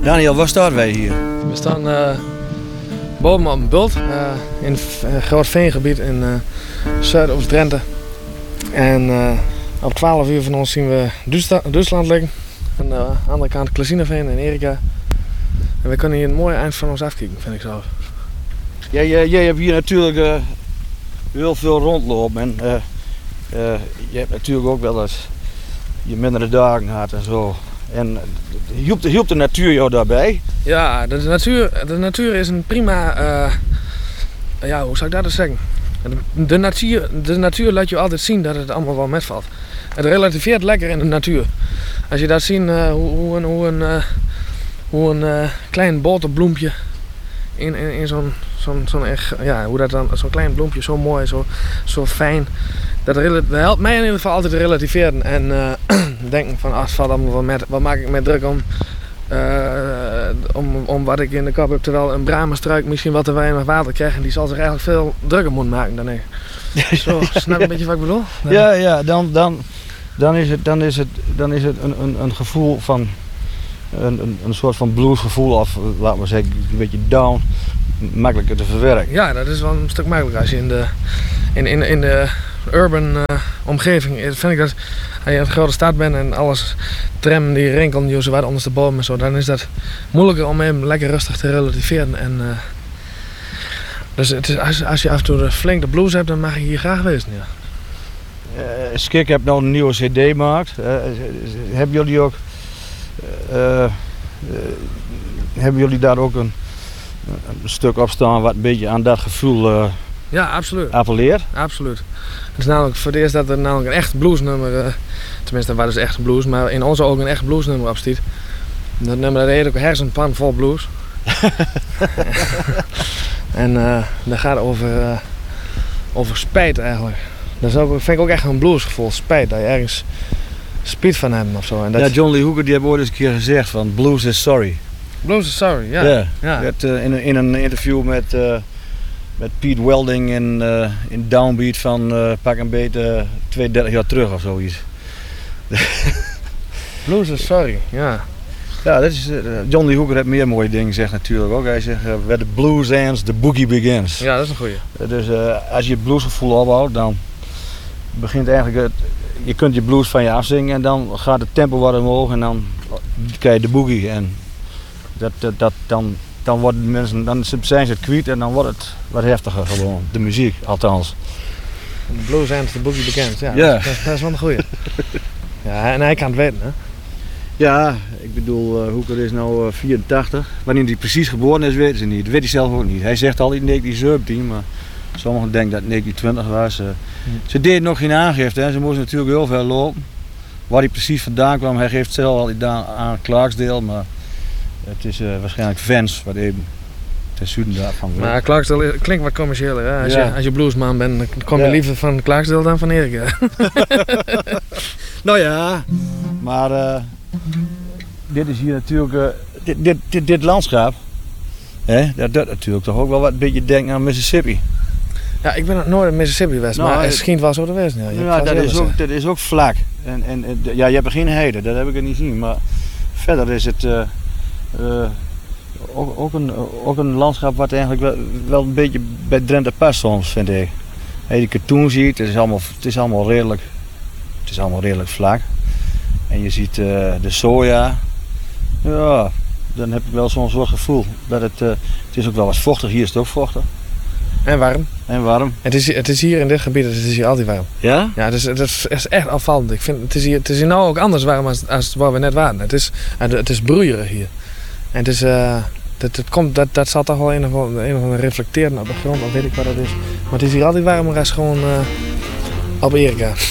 Daniel, waar staan wij hier? We staan boven op een bult in een groot veengebied in Zuidoost-Drenthe. En op 12 uur van ons zien we Duitsland liggen. Aan de andere kant Klazineveen en Erika. En we kunnen hier een mooi eind van ons afkijken, vind ik zelf. Jij hebt hier natuurlijk heel veel rondlopen en je hebt natuurlijk ook wel eens je mindere dagen gehad en zo. En hielp de natuur jou daarbij? Ja, de natuur is een prima, hoe zou ik dat eens zeggen? De natuur laat je altijd zien dat het allemaal wel metvalt. Het relativeert lekker in de natuur. Als je dat ziet hoe een klein boterbloempje in zo'n echt, ja, hoe dat dan, zo'n klein bloempje zo mooi, zo fijn. Dat helpt mij in ieder geval altijd te relativeren en denken van, het valt allemaal wel met. Wat maak ik me druk om wat ik in de kop heb, terwijl een bramenstruik misschien wat te weinig water krijgt en die zal zich eigenlijk veel drukker moeten maken dan ik. Zo, snap je een beetje wat ik bedoel? Ja, dan is het een gevoel van een soort van bluesgevoel of laten we zeggen een beetje down, makkelijker te verwerken. Ja, dat is wel een stuk makkelijker als je in de urban omgeving, vind ik dat als je in een grote stad bent en alles tram die rinkelt je zo wat ondersteboven en zo, dan is dat moeilijker om hem lekker rustig te relativeren. En, dus het is, als je af en toe flink de blues hebt, dan mag je hier graag wezen. Ja. Skik heeft nou een nieuwe cd gemaakt. Hebben jullie ook hebben jullie daar ook een stuk op staan wat een beetje aan dat gevoel ja, absoluut. appelleert? Absoluut. Het is namelijk voor het eerst dat er namelijk een echt bluesnummer, tenminste waar dus echt blues, maar in onze ogen een echt bluesnummer op staat. Dat nummer dat heet ook Hersenpan vol blues. En dat gaat over spijt eigenlijk. Dat vind ik ook echt een bluesgevoel, spijt, dat je ergens spijt van hebt of zo. En dat... Ja, John Lee Hooker die heeft ooit eens een keer gezegd van blues is sorry. Blues is sorry, ja. Ja. In een interview met Pete Welding in Downbeat van pak een beetje 32 jaar terug of zoiets. Blues is sorry, ja. Ja, dat is, John Lee Hooker heeft meer mooie dingen gezegd natuurlijk ook. Hij zegt, where the blues ends, the boogie begins. Ja, dat is een goeie. Dus als je het bluesgevoel opbouwt, dan begint eigenlijk je kunt je blues van je afzingen en dan gaat het tempo wat omhoog en dan krijg je de boogie. En dan worden de mensen, dan zijn ze het kwijt en dan wordt het wat heftiger gewoon, de muziek althans. The blues ends, the boogie begins, ja. Ja. Dat is wel een goeie. Ja, en hij kan het weten, hè. Ja, ik bedoel, Hooker is nu 84. Wanneer hij precies geboren is, weten ze niet. Dat weet hij zelf ook niet. Hij zegt al in 1917, maar sommigen denken dat het 1920 was. Ze deden nog geen aangifte, hè. Ze moesten natuurlijk heel ver lopen. Waar hij precies vandaan kwam, hij geeft zelf al aan Clarksdale, maar het is waarschijnlijk Vans, wat even ten zuiden daarvan. Maar Clarksdale klinkt wat commerciëler, hè. Als je bluesman bent, dan kom je liever van Clarksdale dan van Erika. Nou ja, maar dit is hier natuurlijk, dit landschap, hè, dat natuurlijk toch ook wel wat een beetje denkt aan Mississippi. Ja, ik ben nog nooit in Mississippi geweest, Nou, maar het schijnt wel zo te wezen. Ja, dat is ook vlak. En ja, je hebt er geen heide, dat heb ik er niet zien. Maar verder is het ook een landschap wat eigenlijk wel een beetje bij Drenthe past soms, vind ik. Als je de katoen ziet, het is allemaal redelijk vlak. En je ziet de soja. Ja, dan heb ik wel zo'n soort gevoel. Dat het is ook wel eens vochtig, hier is het ook vochtig. En warm. Het is hier in dit gebied, het is hier altijd warm. Ja? Ja, het is echt afvallend. Ik vind, het is hier nou ook anders warm als waar we net waren. Het is broeierig hier. En het is, dat zal toch wel een of andere reflecteren op de grond, of weet ik wat dat is. Maar het is hier altijd warmer als gewoon op Erika.